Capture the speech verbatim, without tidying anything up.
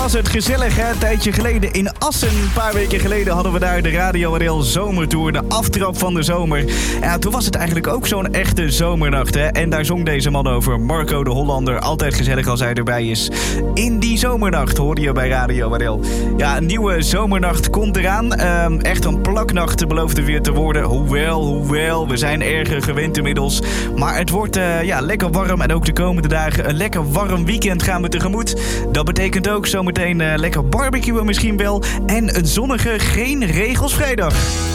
was het gezellig, hè? Een tijdje geleden in Assen. Een paar weken geleden hadden we daar de Radio R L Zomertour, de aftrap van de zomer. Ja, toen was het eigenlijk ook zo'n echte zomernacht, hè? En daar zong deze man over, Marco de Hollander. Altijd gezellig als hij erbij is. In die zomernacht hoorde je bij Radio R L. Ja, een nieuwe zomernacht komt eraan. Um, echt een plaknacht belooft er weer te worden. Hoewel, hoewel, we zijn erger gewend inmiddels. Maar het wordt uh, ja, lekker warm en ook de komende dagen een lekker warm weekend gaan we tegemoet. Dat betekent ook zometeen uh, lekker barbecuen misschien wel. En een zonnige Geen Regels Vrijdag.